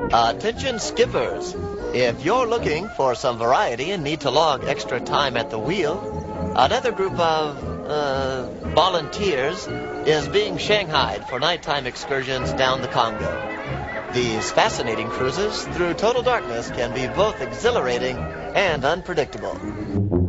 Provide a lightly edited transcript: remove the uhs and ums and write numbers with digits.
Attention skippers. If you're looking for some variety and need to log extra time at the wheel, another group of, volunteers is being shanghaied for nighttime excursions down the Congo. These fascinating cruises through total darkness can be both exhilarating and unpredictable.